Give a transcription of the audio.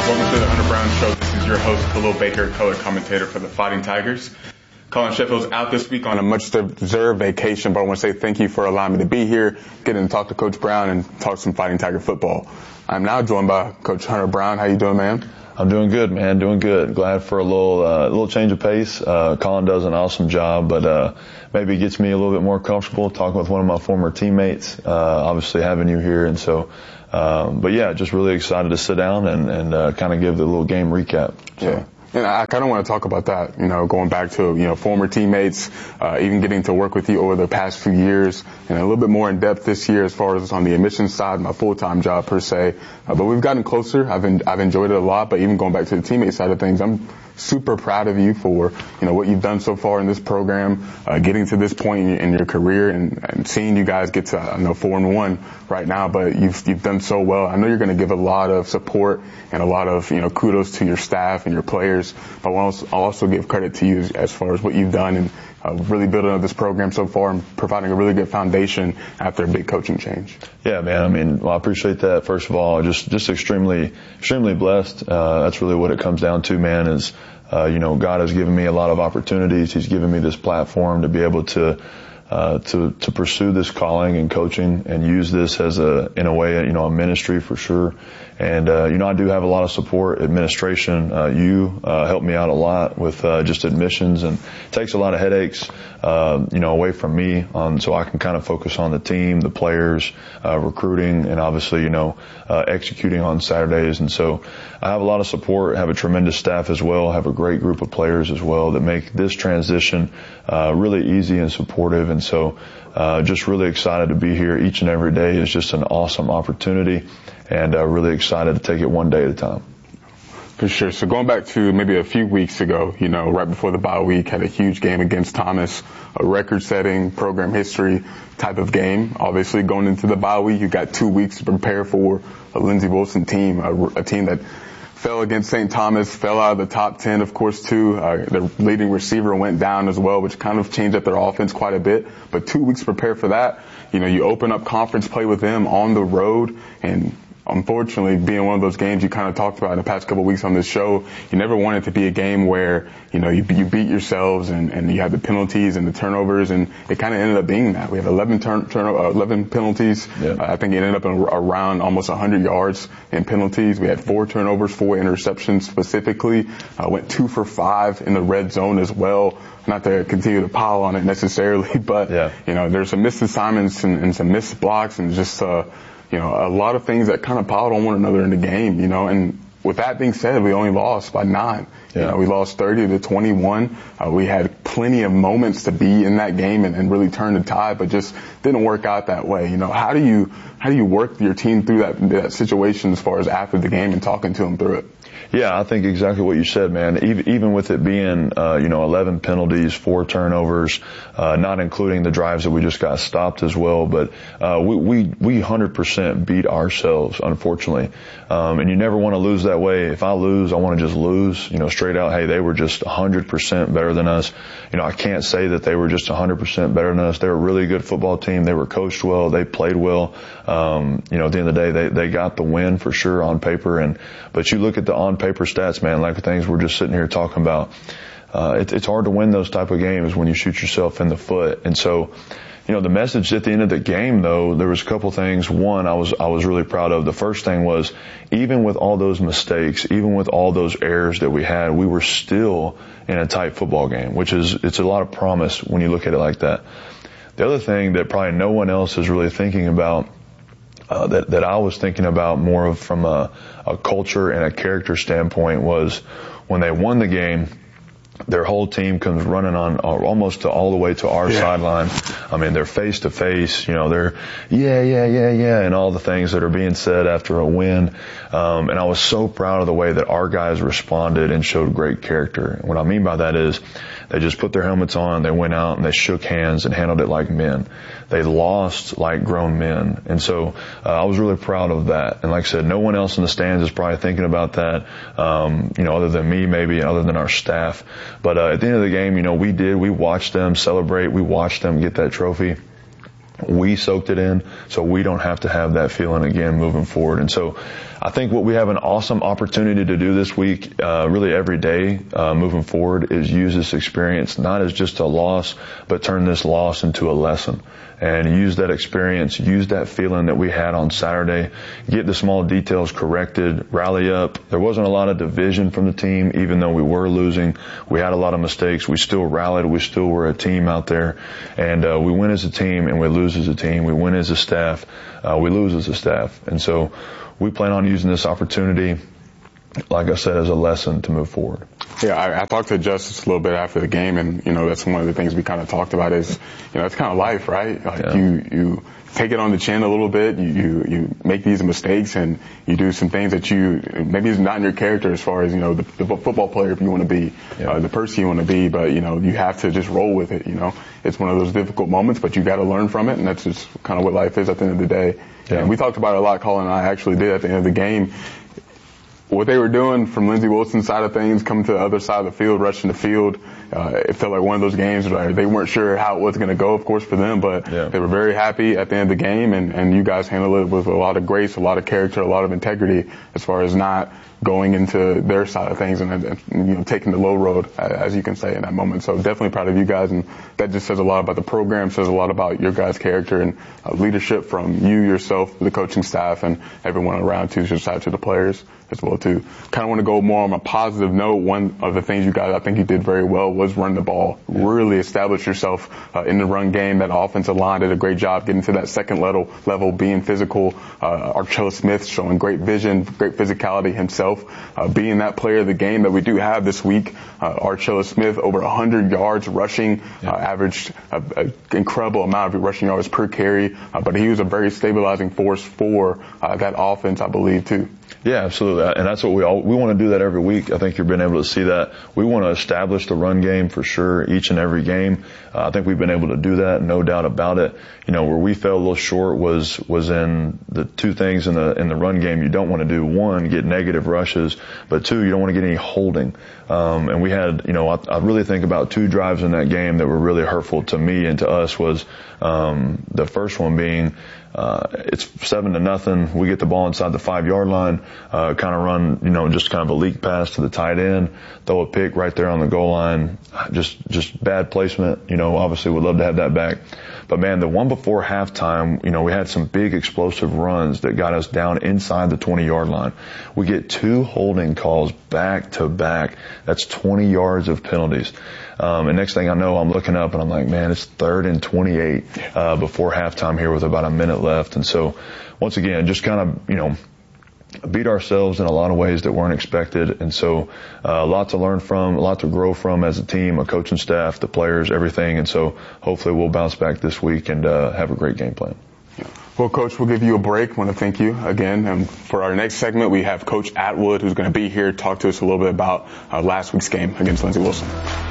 Welcome to the Hunter Brown Show. This is your host, Khalil Baker, color commentator for the Fighting Tigers. Colin Sheffield's out this week on a much-deserved vacation, but I want to say thank you for allowing me to be here, getting to talk to Coach Brown and talk some Fighting Tiger football. I'm now joined by Coach Hunter Brown. How you doing, man? I'm doing good, man. Doing good. Glad for a little change of pace. Colin does an awesome job, but maybe it gets me a little bit more comfortable talking with one of my former teammates. Obviously having you here, and so. But yeah, just really excited to sit down and kind of give the little game recap. So. Yeah. And I kind of want to talk about that, going back to, former teammates, even getting to work with you over the past few years, and a little bit more in depth this year as far as on the admissions side, my full-time job per se. But we've gotten closer. I've enjoyed it a lot, but even going back to the teammate side of things, I'm super proud of you for, what you've done so far in this program, getting to this point in your career and seeing you guys get to, 4-1 right now, but you've done so well. I know you're going to give a lot of support and a lot of, kudos to your staff and your players, but I'll also give credit to you as far as what you've done and really building up this program so far and providing a really good foundation after a big coaching change. Yeah, man. I appreciate that. First of all, just extremely blessed. That's really what it comes down to, man, is, God has given me a lot of opportunities. He's given me this platform to be able to pursue this calling and coaching and use this as in a way, a ministry for sure. And, I do have a lot of support. Administration, you helped me out a lot with just admissions, and it takes a lot of headaches, away from me so I can kind of focus on the team, the players, recruiting, and obviously, executing on Saturdays. And so I have a lot of support, have a tremendous staff as well, have a great group of players as well that make this transition really easy and supportive. And so just really excited to be here each and every day. It's just an awesome opportunity, and really excited to take it one day at a time. For sure. So going back to maybe a few weeks ago, right before the bye week, had a huge game against Thomas, a record-setting program history type of game. Obviously, going into the bye week, you got 2 weeks to prepare for a Lindsey Wilson team, a team that fell against St. Thomas, fell out of the top 10, of course, too. Their leading receiver went down as well, which kind of changed up their offense quite a bit. But 2 weeks to prepare for that. You open up conference play with them on the road, and unfortunately, being one of those games you kind of talked about in the past couple of weeks on this show, you never want it to be a game where, you beat yourselves and you have the penalties and the turnovers, and it kind of ended up being that. We had 11 penalties. Yeah. I think it ended up around almost 100 yards in penalties. We had 4 turnovers, 4 interceptions specifically. Went 2 for 5 in the red zone as well. Not to continue to pile on it necessarily, but, yeah. There's some missed assignments and some missed blocks and just, a lot of things that kind of piled on one another in the game, and with that being said, we only lost by 9. Yeah. We lost 30-21. We had plenty of moments to be in that game and really turn the tide, but just didn't work out that way. How do you work your team through that situation as far as after the game and talking to them through it? Yeah, I think exactly what you said, man. Even with it being, 11 penalties, 4 turnovers, not including the drives that we just got stopped as well. But, we 100% beat ourselves, unfortunately. And you never want to lose that way. If I lose, I want to just lose, straight out. Hey, they were just 100% better than us. I can't say that they were just 100% better than us. They're a really good football team. They were coached well. They played well. At the end of the day, they got the win for sure on paper. But you look at the on paper stats, man, like the things we're just sitting here talking about. It's hard to win those type of games when you shoot yourself in the foot. And so, the message at the end of the game, though, there was a couple things. One, I was really proud of. The first thing was, even with all those mistakes, even with all those errors that we had, we were still in a tight football game, it's a lot of promise when you look at it like that. The other thing that probably no one else is really thinking about, that I was thinking about more of from a culture and a character standpoint, was when they won the game, their whole team comes running on almost all the way to our sideline. I mean, they're face to face, they're yeah, and all the things that are being said after a win. And I was so proud of the way that our guys responded and showed great character. And what I mean by that is they just put their helmets on, they went out and they shook hands and handled it like men. They lost like grown men. And so I was really proud of that. And like I said, no one else in the stands is probably thinking about that, other than me maybe, other than our staff. But at the end of the game, we watched them celebrate. We watched them get that trophy. We soaked it in so we don't have to have that feeling again moving forward. And so I think what we have an awesome opportunity to do this week, really every day, moving forward, is use this experience not as just a loss, but turn this loss into a lesson. And use that experience, use that feeling that we had on Saturday, get the small details corrected, rally up. There wasn't a lot of division from the team, even though we were losing. We had a lot of mistakes. We still rallied. We still were a team out there. And we win as a team and we lose as a team. We win as a staff. We lose as a staff. And so we plan on using this opportunity, like I said, as a lesson to move forward. Yeah, I talked to Justice a little bit after the game, and, that's one of the things we kind of talked about is, it's kind of life, right? Like you take it on the chin a little bit, you make these mistakes, and you do some things that maybe it's not in your character as far as, the football player if you want to be, the person you want to be, but, you have to just roll with it, It's one of those difficult moments, but you got to learn from it, and that's just kind of what life is at the end of the day. Yeah. And we talked about it a lot, Colin and I actually did at the end of the game. What they were doing from Lindsey Wilson's side of things, coming to the other side of the field, rushing the field, it felt like one of those games where they weren't sure how it was going to go, of course, for them, but they were very happy at the end of the game, and you guys handled it with a lot of grace, a lot of character, a lot of integrity as far as not going into their side of things and taking the low road, as you can say, in that moment. So definitely proud of you guys, and that just says a lot about the program, says a lot about your guys' character and leadership from you yourself, the coaching staff, and everyone around too, just out to the players as well too. Kind of want to go more on a positive note. One of the things you guys, I think you did very well was run the ball. Really establish yourself in the run game. That offensive line did a great job getting to that second level, being physical. Archella Smith showing great vision, great physicality himself, being that player of the game that we do have this week. Archella Smith over 100 yards rushing, averaged an incredible amount of rushing yards per carry, but he was a very stabilizing force for that offense, I believe, too. Yeah, absolutely. And that's what we want to do that every week. I think you've been able to see that. We want to establish the run game for sure each and every game. I think we've been able to do that, no doubt about it. Where we fell a little short was in the two things in the run game you don't want to do. One, get negative rushes, but two, you don't want to get any holding. And we had, I really think about two drives in that game that were really hurtful to me and to us was, the first one being, it's 7-0. We get the ball inside the 5-yard line, kind of run, just kind of a leak pass to the tight end, throw a pick right there on the goal line. Just bad placement. Obviously would love to have that back. But man, the one before halftime, we had some big explosive runs that got us down inside the 20-yard line. We get two holding calls back to back. That's 20 yards of penalties. And next thing I know, I'm looking up and I'm like, man, it's 3rd and 28, before halftime here with about a minute left. And so once again, just kind of, beat ourselves in a lot of ways that weren't expected. And so, a lot to learn from, a lot to grow from as a team, a coaching staff, the players, everything. And so hopefully we'll bounce back this week and, have a great game plan. Well, Coach, we'll give you a break. I want to thank you again. And for our next segment, we have Coach Atwood, who's going to be here, talk to us a little bit about last week's game against Lindsey Wilson.